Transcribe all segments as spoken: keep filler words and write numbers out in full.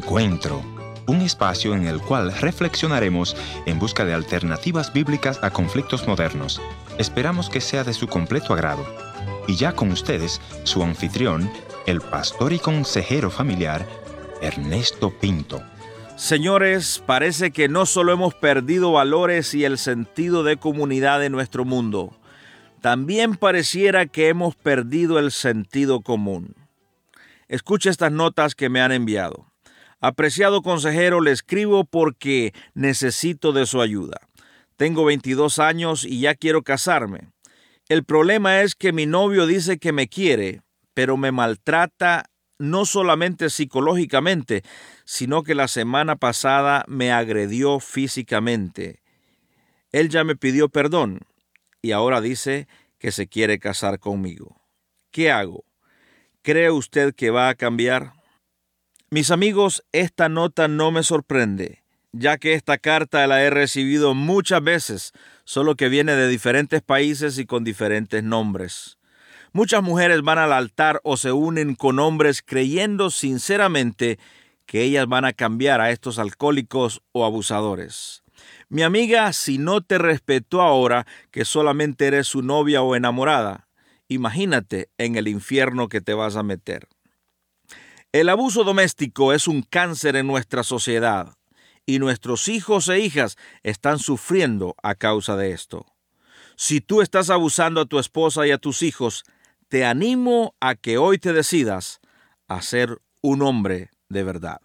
Encuentro, un espacio en el cual reflexionaremos en busca de alternativas bíblicas a conflictos modernos. Esperamos que sea de su completo agrado. Y ya con ustedes, su anfitrión, el pastor y consejero familiar, Ernesto Pinto. Señores, parece que no solo hemos perdido valores y el sentido de comunidad en nuestro mundo, también pareciera que hemos perdido el sentido común. Escuche estas notas que me han enviado. Apreciado consejero, le escribo porque necesito de su ayuda. Tengo veintidós años y ya quiero casarme. El problema es que mi novio dice que me quiere, pero me maltrata no solamente psicológicamente, sino que la semana pasada me agredió físicamente. Él ya me pidió perdón y ahora dice que se quiere casar conmigo. ¿Qué hago? ¿Cree usted que va a cambiar? Mis amigos, esta nota no me sorprende, ya que esta carta la he recibido muchas veces, solo que viene de diferentes países y con diferentes nombres. Muchas mujeres van al altar o se unen con hombres creyendo sinceramente que ellas van a cambiar a estos alcohólicos o abusadores. Mi amiga, si no te respetó ahora que solamente eres su novia o enamorada, imagínate en el infierno que te vas a meter. El abuso doméstico es un cáncer en nuestra sociedad y nuestros hijos e hijas están sufriendo a causa de esto. Si tú estás abusando a tu esposa y a tus hijos, te animo a que hoy te decidas a ser un hombre de verdad.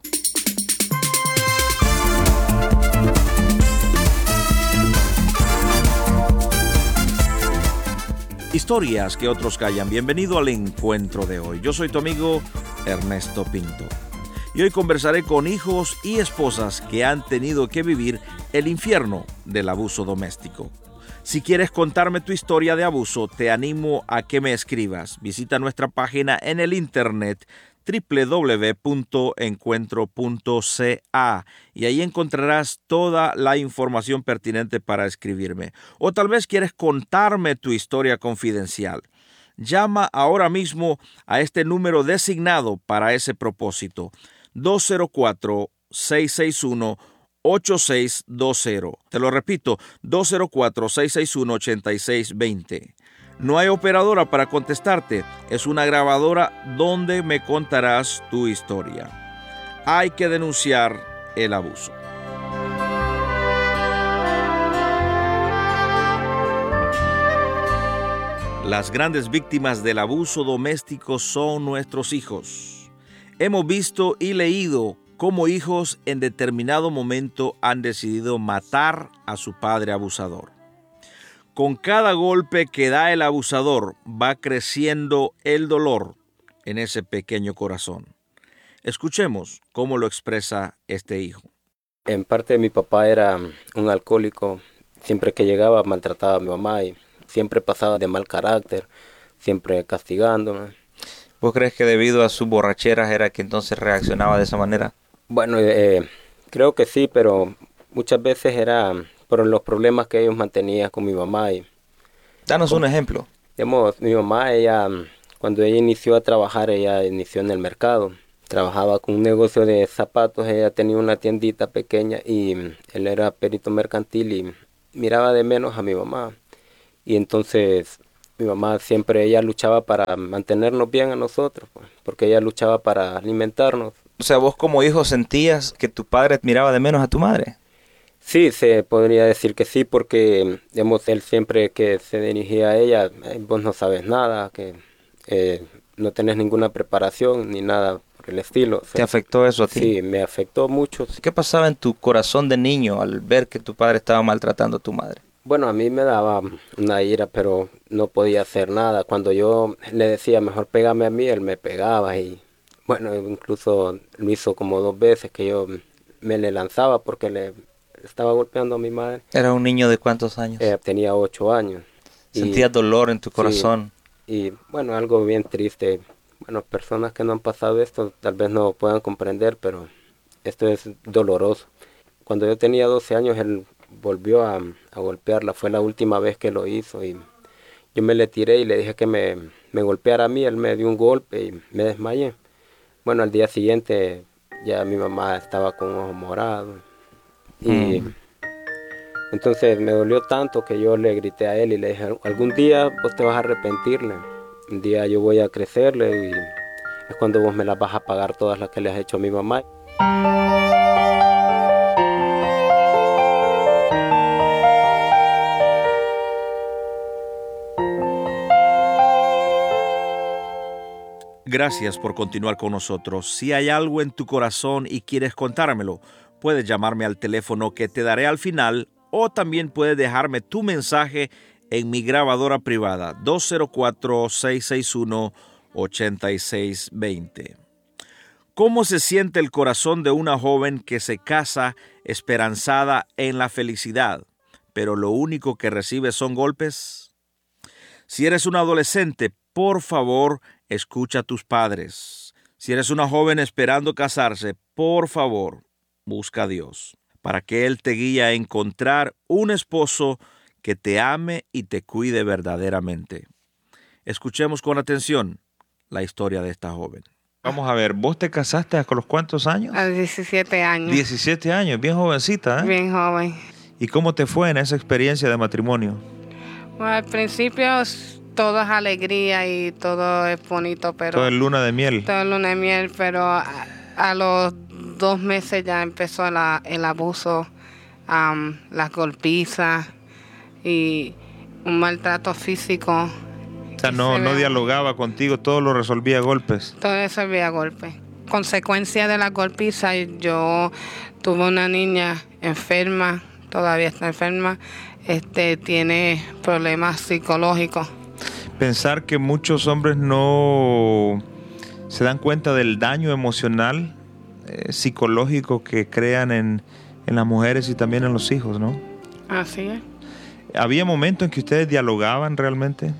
Historias que otros callan. Bienvenido al encuentro de hoy. Yo soy tu amigo Ernesto Pinto. Y hoy conversaré con hijos y esposas que han tenido que vivir el infierno del abuso doméstico. Si quieres contarme tu historia de abuso, te animo a que me escribas. Visita nuestra página en el internet doble u doble u doble u punto encuentro punto c a y ahí encontrarás toda la información pertinente para escribirme. O tal vez quieres contarme tu historia confidencial. Llama ahora mismo a este número designado para ese propósito, dos cero cuatro, seis seis uno, ocho seis dos cero. Te lo repito, dos cero cuatro, seis seis uno, ocho seis dos cero. No hay operadora para contestarte, es una grabadora donde me contarás tu historia. Hay que denunciar el abuso. Las grandes víctimas del abuso doméstico son nuestros hijos. Hemos visto y leído cómo hijos en determinado momento han decidido matar a su padre abusador. Con cada golpe que da el abusador va creciendo el dolor en ese pequeño corazón. Escuchemos cómo lo expresa este hijo. En parte mi papá era un alcohólico. Siempre que llegaba maltrataba a mi mamá y siempre pasaba de mal carácter, siempre castigándome. ¿Vos crees que debido a sus borracheras era que entonces reaccionaba de esa manera? Bueno, eh, creo que sí, pero muchas veces era por los problemas que ellos mantenían con mi mamá. Y, Danos con, un ejemplo. Digamos, mi mamá, ella, cuando ella inició a trabajar, ella inició en el mercado. Trabajaba con un negocio de zapatos, ella tenía una tiendita pequeña y él era perito mercantil y miraba de menos a mi mamá. Y entonces mi mamá siempre, ella luchaba para mantenernos bien a nosotros, pues, porque ella luchaba para alimentarnos. O sea, vos como hijo sentías que tu padre miraba de menos a tu madre. Sí, se podría decir que sí, porque digamos, él siempre que se dirigía a ella, eh, vos no sabes nada, que eh, no tenés ninguna preparación ni nada por el estilo. O sea, ¿te afectó eso a ti? Sí, me afectó mucho. ¿Qué pasaba en tu corazón de niño al ver que tu padre estaba maltratando a tu madre? Bueno, a mí me daba una ira, pero no podía hacer nada. Cuando yo le decía, mejor pégame a mí, él me pegaba y bueno, incluso lo hizo como dos veces que yo me le lanzaba porque le estaba golpeando a mi madre. ¿Era un niño de cuántos años? Eh, tenía ocho años. ¿Sentías y, dolor en tu corazón? Sí, y bueno, algo bien triste. Bueno, personas que no han pasado esto tal vez no puedan comprender, pero esto es doloroso. Cuando yo tenía doce años, él volvió a, a golpearla. Fue la última vez que lo hizo y yo me le tiré y le dije que me, me golpeara a mí. Él me dio un golpe y me desmayé. Bueno, al día siguiente ya mi mamá estaba con ojos morados. Y mm. entonces me dolió tanto que yo le grité a él y le dije, algún día vos te vas a arrepentirle. Un día yo voy a crecerle y es cuando vos me las vas a pagar todas las que le has hecho a mi mamá. Gracias por continuar con nosotros. Si hay algo en tu corazón y quieres contármelo, puedes llamarme al teléfono que te daré al final o también puedes dejarme tu mensaje en mi grabadora privada dos cero cuatro, seis seis uno, ocho seis dos cero. ¿Cómo se siente el corazón de una joven que se casa esperanzada en la felicidad, pero lo único que recibe son golpes? Si eres un adolescente, por favor, escucha a tus padres. Si eres una joven esperando casarse, por favor, busca a Dios, para que Él te guíe a encontrar un esposo que te ame y te cuide verdaderamente. Escuchemos con atención la historia de esta joven. Vamos a ver, ¿vos te casaste a los cuántos años? A los diecisiete años. diecisiete años, bien jovencita, ¿eh? Bien joven. ¿Y cómo te fue en esa experiencia de matrimonio? Bueno, al principio todo es alegría y todo es bonito, pero... Todo es luna de miel. Todo es luna de miel, pero a, a los dos meses ya empezó la, el abuso, um, las golpizas y un maltrato físico. O sea, no, no dialogaba contigo, todo lo resolvía a golpes. Todo eso resolvía a golpes. Consecuencia de la golpiza, yo tuve una niña enferma, todavía está enferma, este, tiene problemas psicológicos. Pensar que muchos hombres no se dan cuenta del daño emocional, eh, psicológico que crean en, en las mujeres y también en los hijos, ¿no? Así es. ¿Había momentos en que ustedes dialogaban realmente?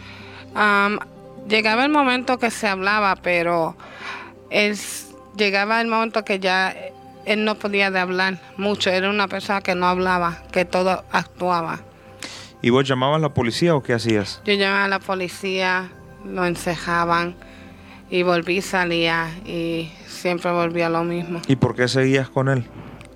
Um, llegaba el momento que se hablaba, pero él, llegaba el momento que ya él no podía de hablar mucho. Era una persona que no hablaba, que todo actuaba. ¿Y vos llamabas a la policía o qué hacías? Yo llamaba a la policía, lo encejaban y volví, salía y siempre volvía lo mismo. ¿Y por qué seguías con él?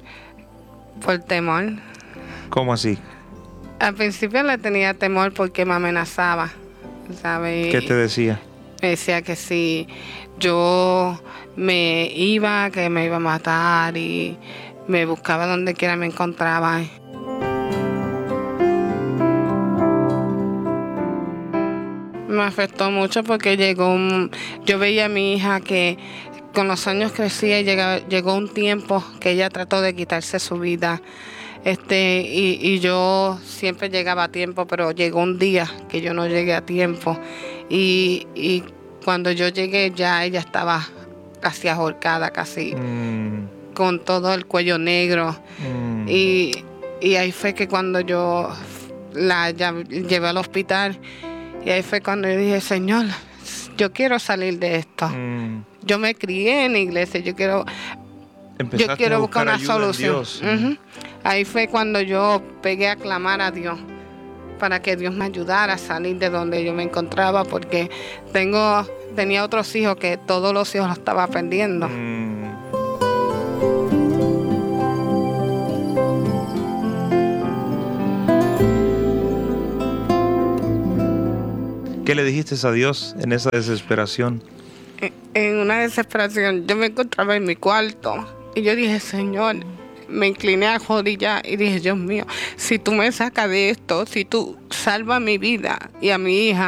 Por temor. ¿Cómo así? Al principio le tenía temor porque me amenazaba, ¿sabes? ¿Qué te decía? Me decía que si yo me iba, que me iba a matar y me buscaba donde quiera me encontraba. Me afectó mucho porque llegó un, yo veía a mi hija que con los años crecía y llegaba, llegó un tiempo que ella trató de quitarse su vida. Este, y, y yo siempre llegaba a tiempo, pero llegó un día que yo no llegué a tiempo. Y, y cuando yo llegué ya ella estaba casi ahorcada, casi mm. con todo el cuello negro. Mm. Y, y ahí fue que cuando yo la ya, llevé al hospital, y ahí fue cuando yo dije, Señor, yo quiero salir de esto. Mm. Yo me crié en la iglesia, yo quiero... Empezaste yo quiero a buscar, buscar una solución. Uh-huh. Ahí fue cuando yo pegué a clamar a Dios para que Dios me ayudara a salir de donde yo me encontraba, porque tengo tenía otros hijos que todos los hijos los estaba perdiendo. Mm. ¿Qué le dijiste a Dios en esa desesperación? En, en una desesperación, yo me encontraba en mi cuarto y yo dije, Señor, me incliné a rodillas y dije, Dios mío, si tú me sacas de esto, si tú salvas mi vida y a mi hija,